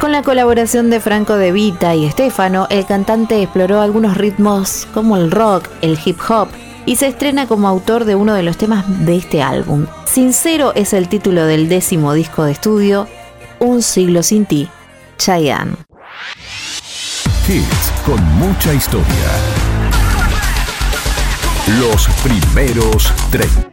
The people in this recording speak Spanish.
Con la colaboración de Franco De Vita y Stefano, el cantante exploró algunos ritmos como el rock, el hip hop, y se estrena como autor de uno de los temas de este álbum. Sincero es el título del 10º disco de estudio, Un siglo sin ti, Chayanne. Hits con mucha historia. Los primeros 30.